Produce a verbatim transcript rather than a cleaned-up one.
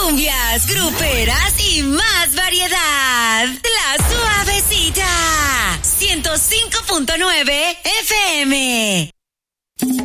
cumbias, gruperas y más variedad. La Suavecita, ciento cinco punto nueve F M.